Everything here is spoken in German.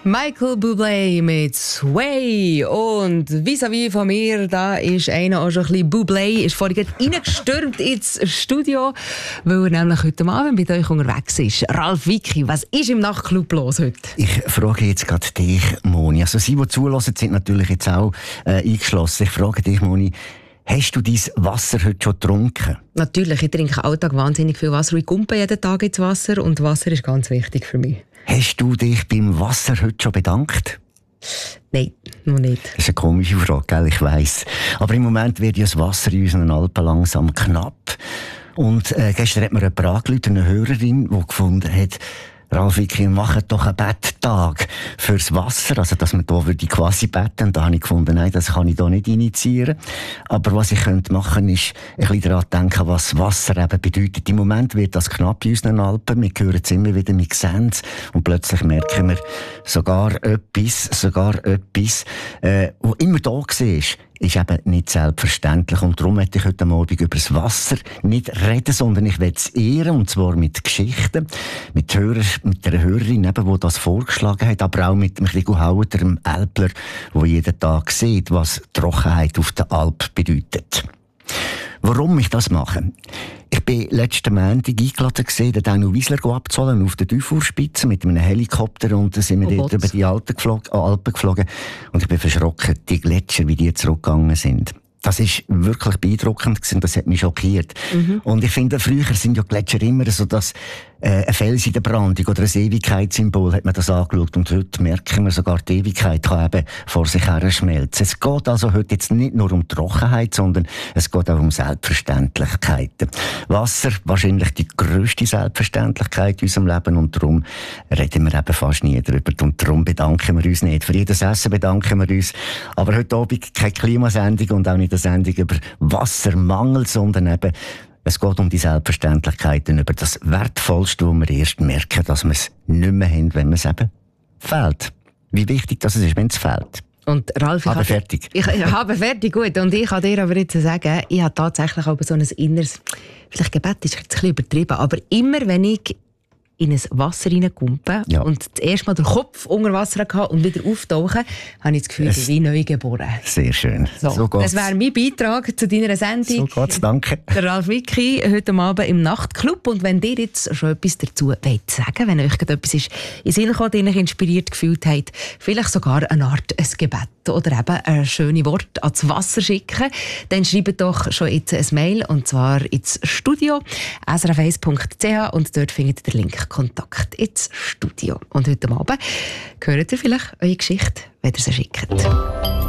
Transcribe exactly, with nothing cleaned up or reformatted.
Michael Bublé mit Sway. Und vis-à-vis von mir, da ist einer auch schon ein bisschen Bublé, ist vorhin reingestürmt ins Studio, weil er nämlich heute Abend mit euch unterwegs ist. Ralf Wicki, was ist im Nachtclub los heute? Ich frage jetzt gerade dich, Moni. Also Sie, die zulassen, sind natürlich jetzt auch äh, eingeschlossen. Ich frage dich, Moni, hast du dein Wasser heute schon getrunken? Natürlich, ich trinke alltag wahnsinnig viel Wasser. Ich kumpe jeden Tag ins Wasser und Wasser ist ganz wichtig für mich. Hast du dich beim Wasser heute schon bedankt? Nein, noch nicht. Das ist eine komische Frage, gell? Ich weiss. Aber im Moment wird ja das Wasser in unseren Alpen langsam knapp. Und äh, gestern hat mir jemand angerufen, eine Hörerin, die gefunden hat, Ralf Wicki, machen doch einen Betttag fürs Wasser, also dass man da würde quasi betten. Und da habe ich gefunden, nein, das kann ich da nicht initiieren. Aber was ich könnte machen, ist ein bisschen daran denken, was Wasser eben bedeutet. Im Moment wird das knapp in unseren Alpen. Wir hören es immer wieder, wir sehen es. Und plötzlich merken wir sogar etwas, sogar etwas, äh, was immer da war, ist eben nicht selbstverständlich. Und darum möchte ich heute Abend über das Wasser nicht reden, sondern ich will es ehren, und zwar mit Geschichten, mit, Hörer, mit einer Hörerin, eben, die das vorgeschlagen hat, aber auch mit dem Rigo Hauter, dem Älpler, der jeden Tag sieht, was Trockenheit auf der Alp bedeutet. Warum ich das mache? Ich bin letzten Montag eingeladen gewesen, den Daniel Wiesler abzuholen auf der Dufurspitze mit einem Helikopter, und dann sind wir oh dort über die Alpen geflogen, Alpen geflogen und ich bin verschrocken, die Gletscher, wie die zurückgegangen sind. Das ist wirklich beeindruckend gewesen, das hat mich schockiert. Mhm. Und ich finde, früher sind ja Gletscher immer so, dass äh, ein Fels in der Brandung oder ein Ewigkeitssymbol, hat man das angeschaut. Und heute merken wir sogar, die Ewigkeit kann eben vor sich her schmelzen. Es geht also heute jetzt nicht nur um Trockenheit, sondern es geht auch um Selbstverständlichkeiten. Wasser, wahrscheinlich die grösste Selbstverständlichkeit in unserem Leben, und darum reden wir eben fast nie darüber. Und darum bedanken wir uns nicht. Für jedes Essen bedanken wir uns. Aber heute Abend keine Klimasendung und auch nicht eine Sendung über Wassermangel, sondern eben, es geht um die Selbstverständlichkeiten, über das Wertvollste, wo wir erst merken, dass wir es nicht mehr haben, wenn es eben fehlt. Wie wichtig das ist, wenn es fehlt. Und Ralf, ich habe fertig. Ich, ich habe fertig, gut. Und ich kann dir aber jetzt sagen, ich habe tatsächlich auch so ein inneres, vielleicht Gebet ist jetzt ein bisschen übertrieben, aber immer wenn ich in ein Wasser reinkumpen ja. und das erste Mal den Kopf unter Wasser hatte und wieder auftauchen, habe ich das Gefühl, ich bin wie neu geboren. Sehr schön. So, so das wäre mein Beitrag zu deiner Sendung. So geht's, danke. Der Ralf Wicki, heute Abend im Nachtclub. Und wenn ihr jetzt schon etwas dazu wollt sagen, wenn euch gerade etwas ist in Sinn gekommen, den euch inspiriert gefühlt habt, vielleicht sogar eine Art ein Gebet oder eben ein schönes Wort ans Wasser schicken, dann schreibt doch schon jetzt ein Mail, und zwar ins Studio s r f eins punkt c h, und dort findet ihr den Link Kontakt ins Studio. Und heute Abend hört ihr vielleicht eure Geschichte, wenn ihr sie schickt.